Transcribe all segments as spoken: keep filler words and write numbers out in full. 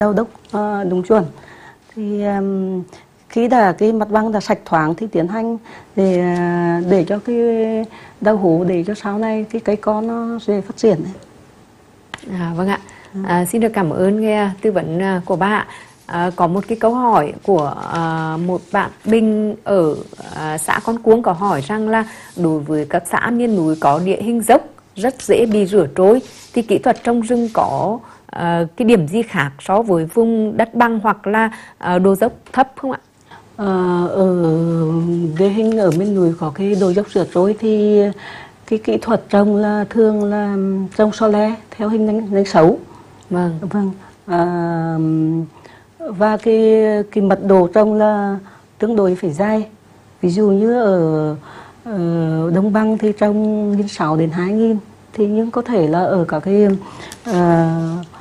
đào đốc uh, đúng chuẩn. Thì um, khi đã cái mặt bằng đã sạch thoáng thì tiến hành để để cho cái đào hố, để cho sau này cái cây con nó dễ phát triển. À, vâng ạ. À, xin được cảm ơn nghe tư vấn của bà. À, có một cái câu hỏi của à, một bạn Bình ở à, xã Con Cuông có hỏi rằng là đối với các xã miền núi có địa hình dốc rất dễ bị rửa trôi thì kỹ thuật trồng rừng có à, cái điểm gì khác so với vùng đất bằng hoặc là à, độ dốc thấp không ạ? À, ở địa hình ở miền núi có cái độ dốc rửa trôi thì cái kỹ thuật trồng là thường là trồng so le theo hình nánh, nánh xấu. Vâng. Vâng. À, và cái cái mật độ trồng là tương đối phải dai. Ví dụ như ở, ở Đồng Bằng thì trồng nghìn sáu đến hai nghìn, thì nhưng có thể là ở các cái à,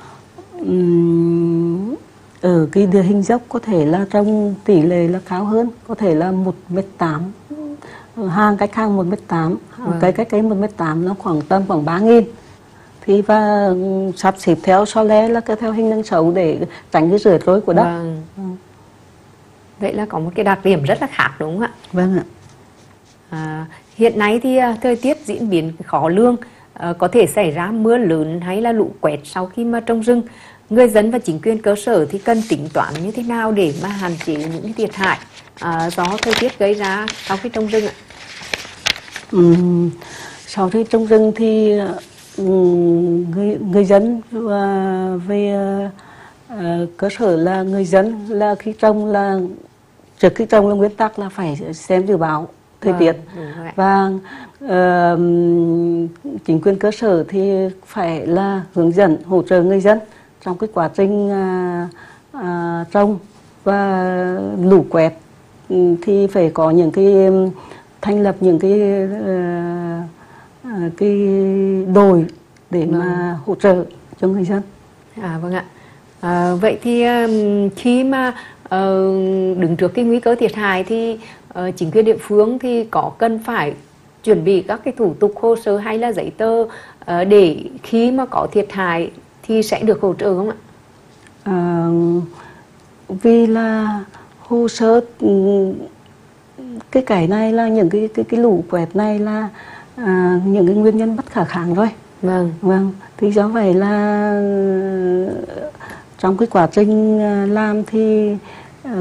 um, ở cái địa hình dốc có thể là trồng tỷ lệ là cao hơn, có thể là một mét tám, hàng cách hàng một mét tám, vâng. cái cách cái một mét tám nó khoảng tầm khoảng ba nghìn. Thì và sắp xếp theo so le là theo hình nâng xấu để tránh cái rửa trôi của đất. Vâng. Ừ. Vậy là có một cái đặc điểm rất là khác đúng không ạ? Vâng ạ. À, hiện nay thì uh, thời tiết diễn biến khó lường, uh, có thể xảy ra mưa lớn hay là lũ quét sau khi mà trồng rừng. Người dân và chính quyền cơ sở thì cần tính toán như thế nào để mà hạn chế những cái thiệt hại uh, do thời tiết gây ra sau khi trồng rừng ạ? Uhm, sau khi trồng rừng thì người, người dân và về uh, cơ sở là người dân là khi trồng là trước khi trồng là nguyên tắc là phải xem dự báo thời tiết, và uh, chính quyền cơ sở thì phải là hướng dẫn hỗ trợ người dân trong cái quá trình uh, uh, trồng. Và lũ quét thì phải có những cái thành lập những cái uh, cái đội để vâng. mà hỗ trợ cho người dân. À vâng ạ. À, vậy thì um, khi mà uh, đứng trước cái nguy cơ thiệt hại thì uh, chính quyền địa phương thì có cần phải chuẩn bị các cái thủ tục hồ sơ hay là giấy tờ uh, để khi mà có thiệt hại thì sẽ được hỗ trợ không ạ? À, vì là hồ sơ cái cái này là những cái cái cái lũ quét này là à, những cái nguyên nhân bất khả kháng rồi. Vâng. Vâng. Thì do vậy là trong cái quá trình làm thì uh,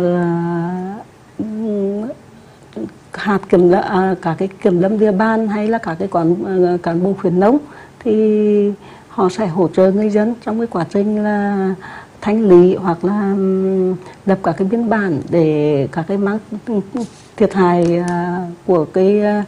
hạt kiểm lâm, à, cả cái kiểm lâm địa bàn hay là cả cái quán uh, cán bộ khuyến nông thì họ sẽ hỗ trợ người dân trong cái quá trình là thanh lý hoặc là um, lập cả cái biên bản để các cái mang thiệt hại uh, của cái uh,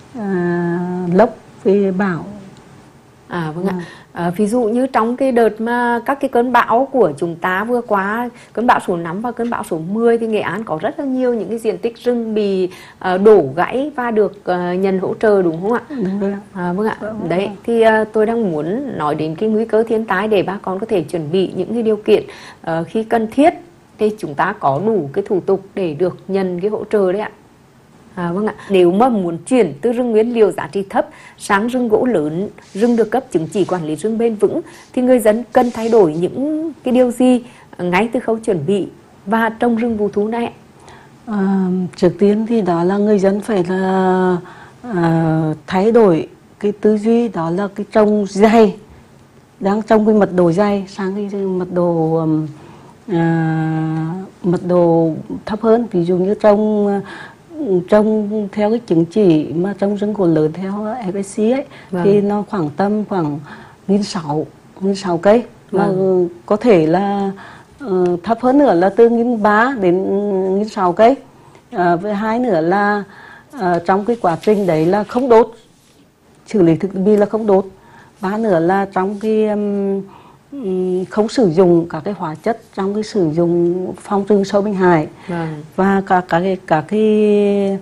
uh, lốc về bão. À vâng ạ. À, ví dụ như trong cái đợt mà các cái cơn bão của chúng ta vừa qua, cơn bão số năm và cơn bão số mười thì Nghệ An có rất là nhiều những cái diện tích rừng bị uh, đổ gãy và được uh, nhận hỗ trợ đúng không ạ? Đúng rồi. À, vâng ạ. Đấy thì uh, tôi đang muốn nói đến cái nguy cơ thiên tai để bà con có thể chuẩn bị những cái điều kiện uh, khi cần thiết thì chúng ta có đủ cái thủ tục để được nhận cái hỗ trợ đấy ạ. À, vâng ạ. Nếu mà muốn chuyển từ rừng nguyên liệu giá trị thấp sang rừng gỗ lớn, rừng được cấp chứng chỉ quản lý rừng bền vững thì người dân cần thay đổi những cái điều gì ngay từ khâu chuẩn bị và trồng rừng vụ thu này? À, trước tiên thì đó là người dân phải là à, thay đổi cái tư duy, đó là cái trồng dày, đang trồng cái mật độ dày sang cái mật độ à, mật độ thấp hơn. Ví dụ như trồng trồng theo cái chứng chỉ mà trồng rừng gỗ lớn theo ép ét xê ấy, vâng. thì nó khoảng tầm khoảng nghìn sáu nghìn sáu cây, mà vâng. có thể là uh, thấp hơn nữa là từ nghìn ba đến nghìn sáu cây. Uh, với hai nữa là uh, trong cái quá trình đấy là không đốt, xử lý thực bì là không đốt. Ba nữa là trong cái um, không sử dụng các cái hóa chất trong cái sử dụng phòng trừ sâu bệnh hại, vâng. và cả các cái cả cái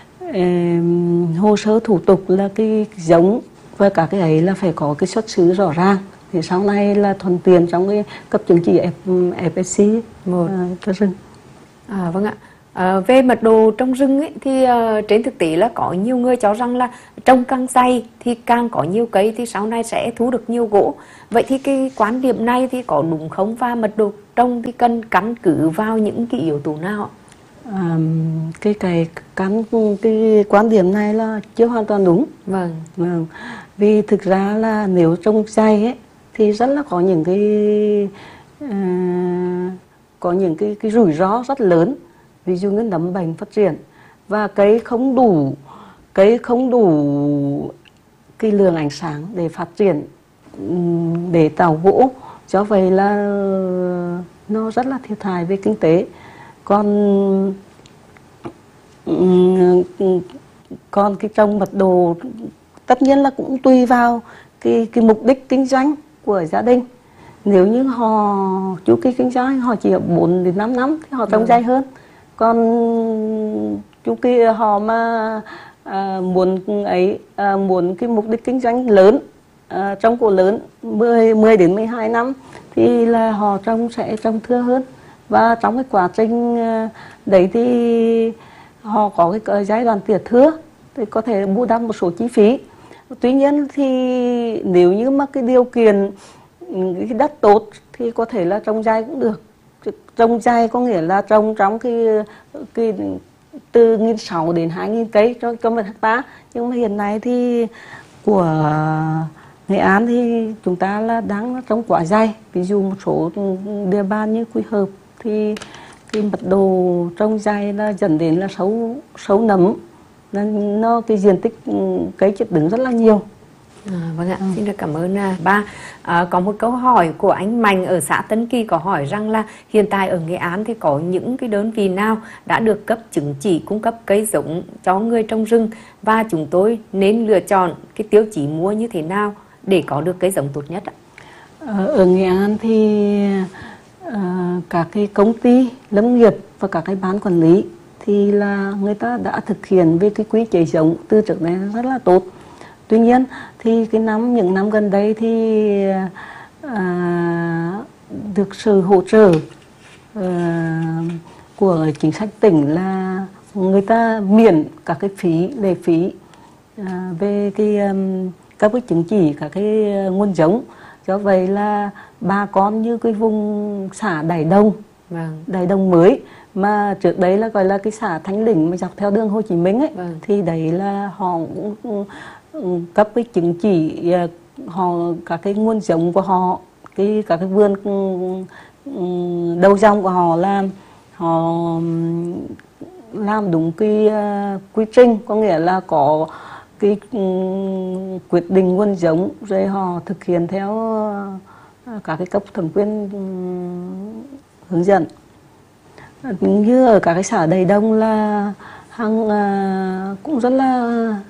um, hồ sơ thủ tục là cái giống và cả cái ấy là phải có cái xuất xứ rõ ràng thì sau này là thuận tiện trong cái cấp chứng chỉ ép ét xê một uh, rừng. À vâng ạ. À, về mật độ trong rừng ấy, thì uh, trên thực tế là có nhiều người cho rằng là trồng càng dày thì càng có nhiều cây thì sau này sẽ thu được nhiều gỗ. Vậy thì cái quan điểm này thì có đúng không, và mật độ trồng thì cần căn cứ vào những cái yếu tố nào? À, cái cái căn cái quan điểm này là chưa hoàn toàn đúng. Vâng. Vâng. Vì thực ra là nếu trồng dày ấy thì rất là có những cái uh, có những cái cái rủi ro rất lớn. Ví dụ như nấm bệnh phát triển và cây không đủ cây không đủ cái lượng ánh sáng để phát triển, để tạo gỗ, do vậy là nó rất là thiệt hại về kinh tế. Còn còn cái trồng mật độ tất nhiên là cũng tùy vào cái cái mục đích kinh doanh của gia đình. Nếu như họ chu kỳ kinh doanh họ chỉ ở bốn đến năm năm thì họ trồng ừ. dày hơn. Còn chu kỳ họ mà à, muốn ấy à, muốn cái mục đích kinh doanh lớn, à, trồng gỗ lớn mười đến mười hai năm thì là họ trồng sẽ trồng thưa hơn. Và trong cái quá trình đấy thì họ có cái giai đoạn tỉa thưa thì có thể bù đắp một số chi phí. Tuy nhiên thì nếu như mà cái điều kiện cái đất tốt thì có thể là trồng dày cũng được. Trồng dày có nghĩa là trồng trong cái, cái từ một nghìn sáu trăm đến hai nghìn cây cho, cho một hectare. Nhưng mà hiện nay thì của Nghệ An thì chúng ta là đang trồng quá dày. Ví dụ một số địa bàn như Quy Hợp thì cái mật độ trồng dày là dẫn đến là sâu sâu nấm, nên nó cái diện tích cây chết đứng rất là nhiều. À, vâng ạ, ừ. Xin được cảm ơn à, ba. À, có một câu hỏi của anh Mạnh ở xã Tân Kỳ có hỏi rằng là hiện tại ở Nghệ An thì có những cái đơn vị nào đã được cấp chứng chỉ cung cấp cây giống cho người trồng rừng, và chúng tôi nên lựa chọn cái tiêu chí mua như thế nào để có được cây giống tốt nhất ạ? Ở Nghệ An thì uh, các cái công ty lâm nghiệp và các cái ban quản lý thì là người ta đã thực hiện về cái quy chế giống từ trước đây rất là tốt. Tuy nhiên thì cái năm những năm gần đây thì à, được sự hỗ trợ à, của chính sách tỉnh là người ta miễn các cái phí lệ phí à, về cái um, các cái chứng chỉ, các cái nguồn giống. Do vậy là bà con như cái vùng xã Đại Đồng, vâng. Đại Đồng mới mà trước đấy là gọi là cái xã Thanh Lĩnh mà dọc theo đường Hồ Chí Minh ấy, vâng. Thì đấy là họ cũng cấp cái chứng chỉ, họ các cái nguồn giống của họ, cái các cái vườn đầu dòng của họ làm họ làm đúng cái uh, quy trình, có nghĩa là có cái um, quyết định nguồn giống rồi họ thực hiện theo uh, các cái cấp thẩm quyền um, hướng dẫn. Như ở các cái xã Đại Đông là hàng uh, cũng rất là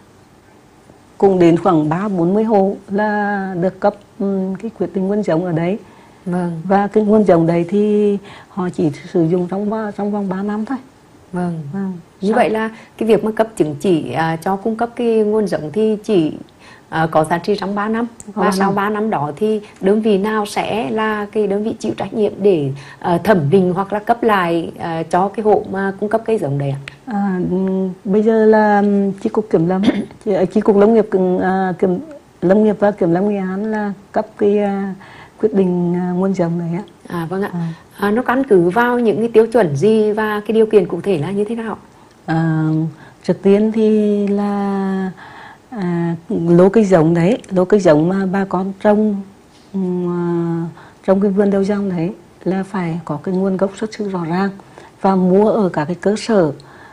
cũng đến khoảng ba bốn mươi hộ là được cấp um, cái quyết định nguồn giống ở đấy. Vâng. Và cái nguồn giống đấy thì họ chỉ sử dụng trong trong vòng ba năm thôi. Vâng. Vâng. Như vậy là cái việc mà cấp chứng chỉ à, cho cung cấp cái nguồn giống thì chỉ à, có giá trị trong ba năm. Và vâng. Sau ba năm đó thì đơn vị nào sẽ là cái đơn vị chịu trách nhiệm để à, thẩm định hoặc là cấp lại à, cho cái hộ mà cung cấp cây giống đấy ạ? À, bây giờ là chi cục kiểm lâm, chi cục lâm nghiệp à, kiểm lâm nghiệp và kiểm lâm Nghệ An là cấp cái à, quyết định à, nguồn giống này ạ. À vâng ạ. À. À, nó căn cứ vào những cái tiêu chuẩn gì và cái điều kiện cụ thể là như thế nào? À, trước tiên thì là à, lô cây giống đấy, lô cây giống mà bà con trồng um, trong cái vườn đầu dòng đấy là phải có cái nguồn gốc xuất xứ rõ ràng và mua ở các cái cơ sở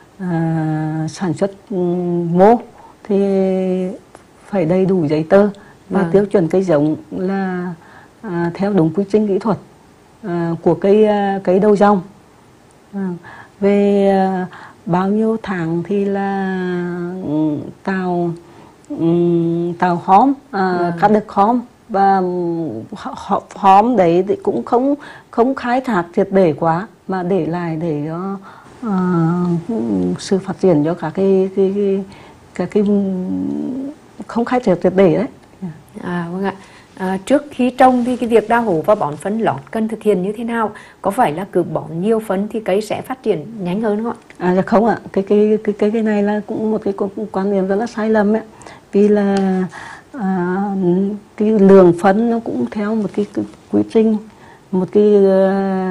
à, sản xuất um, mô thì phải đầy đủ giấy tờ và à. tiêu chuẩn cây giống là à, theo đúng quy trình kỹ thuật à, của cây cây đầu dòng. À, về à, bao nhiêu tháng thì là um, tạo um, tạo hóm, à, cắt được hóm và hóm đấy thì cũng không không khai thác triệt để quá mà để lại để cho uh, sự phát triển cho cả cái cái cái, cái, cái không khai thác triệt để đấy. À vâng ạ. À, trước khi trồng thì cái việc đào hố và bón phân lót cần thực hiện như thế nào? Có phải là cứ bón nhiều phân thì cây sẽ phát triển nhanh hơn không ạ? À dạ không ạ, cái cái cái cái cái này là cũng một cái quan niệm rất là sai lầm ấy. Vì là à, cái lượng phân nó cũng theo một cái, cái quy trình, một cái